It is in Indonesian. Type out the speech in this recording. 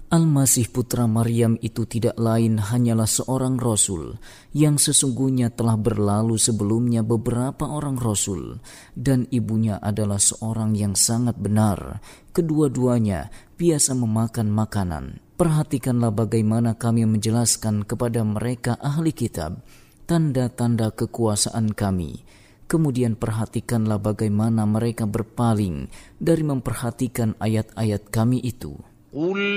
Al-Masih putra Maryam itu tidak lain hanyalah seorang Rasul yang sesungguhnya telah berlalu sebelumnya beberapa orang Rasul, dan ibunya adalah seorang yang sangat benar. Kedua-duanya biasa memakan makanan. Perhatikanlah bagaimana kami menjelaskan kepada mereka ahli kitab tanda-tanda kekuasaan kami. Kemudian perhatikanlah bagaimana mereka berpaling dari memperhatikan ayat-ayat kami itu. قل